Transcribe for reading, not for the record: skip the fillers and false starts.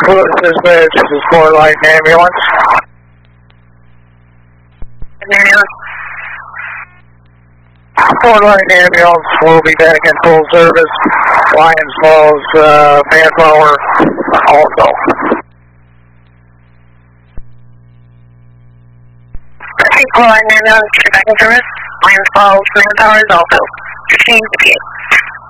Dispatch, this is Fort Light Ambulance. Fort Light Ambulance will be back in full service. Lions Falls manpower also. Fort Light Ambulance, back in service. Lions Falls manpower is also 1558.